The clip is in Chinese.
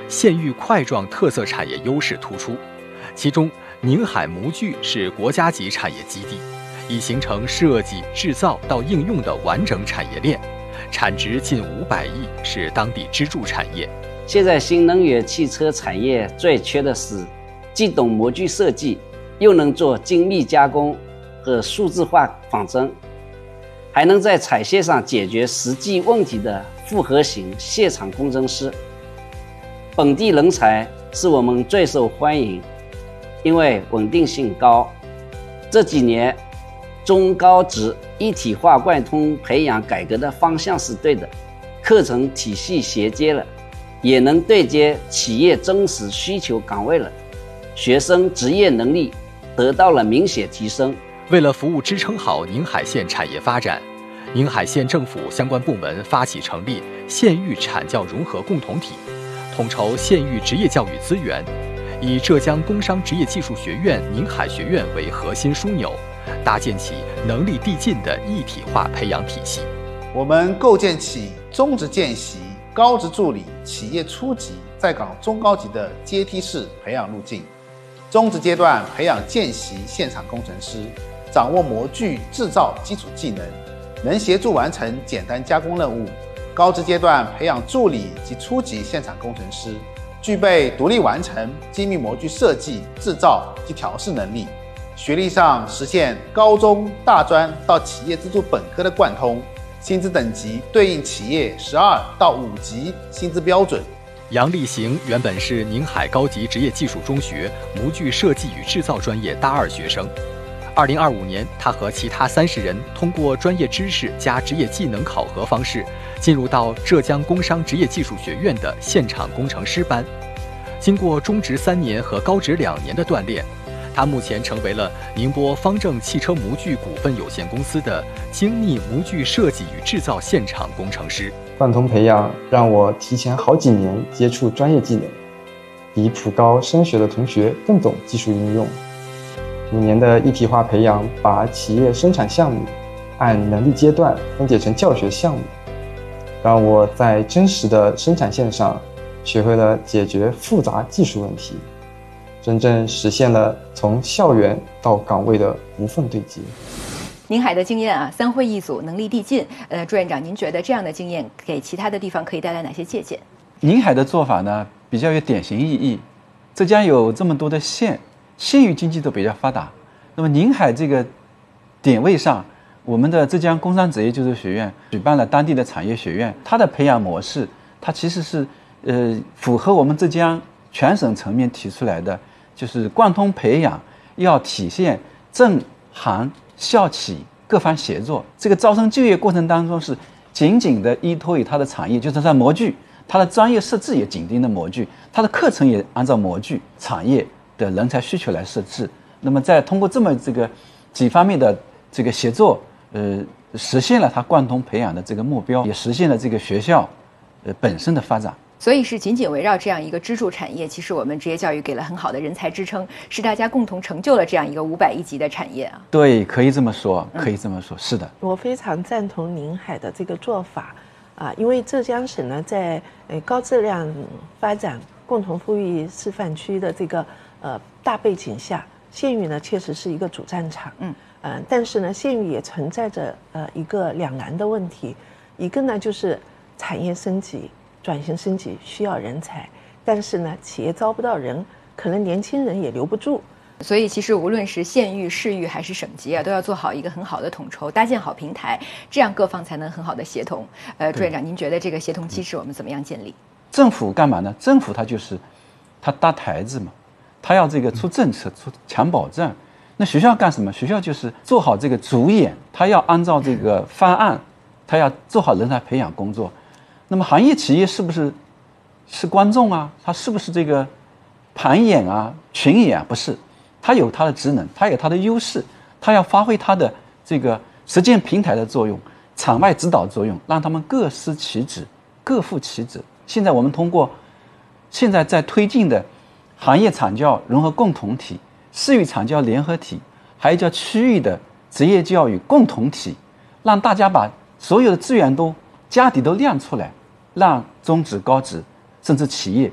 县域块状特色产业优势突出。其中，宁海模具是国家级产业基地，已形成设计、制造到应用的完整产业链，产值近500亿，是当地支柱产业。 现在新能源汽车产业最缺的是既懂模具设计，又能做精密加工和数字化仿真，还能在产线上解决实际问题的复合型现场工程师。本地人才是我们最受欢迎，因为稳定性高。这几年中高职一体化贯通培养改革的方向是对的，课程体系衔接了，也能对接企业真实需求岗位了，学生职业能力得到了明显提升。 为了服务支撑好宁海县产业发展，宁海县政府相关部门发起成立县域产教融合共同体，统筹县域职业教育资源，以浙江工商职业技术学院宁海学院为核心枢纽，搭建起能力递进的一体化培养体系。 我们构建起中职见习、高职助理、企业初级、在岗中高级的阶梯式培养路径。中职阶段培养见习现场工程师，掌握模具制造基础技能，能协助完成简单加工任务。高职阶段培养助理及初级现场工程师，具备独立完成精密模具设计、制造及调试能力。学历上实现高中、大专到企业自主本科的贯通，薪资等级对应企业12到5级薪资标准。 杨立行原本是宁海高级职业技术中学模具设计与制造专业大2学生。2025年，他和其他30人通过专业知识加职业技能考核方式，进入到浙江工商职业技术学院的现场工程师班。经过中职3年和高职2年的锻炼，他目前成为了宁波方正汽车模具股份有限公司的精密模具设计与制造现场工程师。 贯通培养让我提前好几年接触专业技能，比普高升学的同学更懂技术应用。5年的一体化培养，把企业生产项目按能力阶段分解成教学项目，让我在真实的生产线上学会了解决复杂技术问题，真正实现了从校园到岗位的无缝对接。 宁海的经验啊，3会一组，能力递进。朱院长，您觉得这样的经验给其他的地方可以带来哪些借鉴？ 宁海的做法呢，比较有典型意义。浙江有这么多的县域经济都比较发达，那么宁海这个点位上，我们的浙江工商职业技术学院举办了当地的产业学院，它的培养模式，它其实是符合我们浙江全省层面提出来的，就是贯通培养要体现政行校企各方协作。这个招生就业过程当中是紧紧的依托于它的产业，就是它模具，它的专业设置也紧盯的模具，它的课程也按照模具产业的人才需求来设置。那么再通过这么几方面的这个协作，实现了它贯通培养的这个目标，也实现了这个学校本身的发展。 所以是紧紧围绕这样一个支柱产业，其实我们职业教育给了很好的人才支撑，是大家共同成就了这样一个500亿级的产业啊。 对，可以这么说，可以这么说，是的。 我非常赞同宁海的这个做法啊，因为浙江省呢在高质量发展共同富裕示范区的这个大背景下，县域呢确实是一个主战场。但是呢，县域也存在着一个两难的问题，一个呢就是产业升级。转型升级需要人才，但是呢，企业招不到人，可能年轻人也留不住。 所以其实无论是县域、市域还是省级啊，都要做好一个很好的统筹，搭建好平台，这样各方才能很好的协同。朱院长，您觉得这个协同机制我们怎么样建立？ 政府干嘛呢？政府它搭台子嘛，它要出政策、出强保障。那学校干什么？学校就是做好这个主演，它要按照这个方案，它要做好人才培养工作。那么行业企业是不是观众啊？它是不是这个盘演啊、群演啊？不是，它有它的职能，它有它的优势，它要发挥它的这个实践平台的作用、场外指导作用，让他们各司其职、各负其责。现在我们通过现在在推进的行业产教融合共同体、市域产教联合体，还有叫区域的职业教育共同体，让大家把所有的资源都家底都亮出来，让中职、高职甚至企业